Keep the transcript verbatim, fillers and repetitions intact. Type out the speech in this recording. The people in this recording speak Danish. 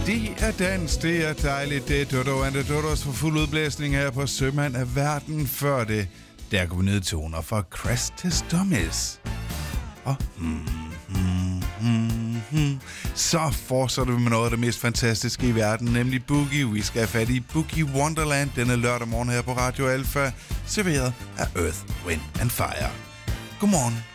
Det er dans, det er dejligt, det er Dodo and the Dodos for fuld udblæsning her på Sømand af Verden. Før det, der går vi ned toner fra Crash Test Dummies. Og hmm, hmm, hmm, hmm. Så fortsætter vi med noget af det mest fantastiske i verden, nemlig Boogie. Vi skal have fat i Boogie Wonderland denne lørdag morgen her på Radio Alpha, serveret af Earth, Wind and Fire. Godmorgen.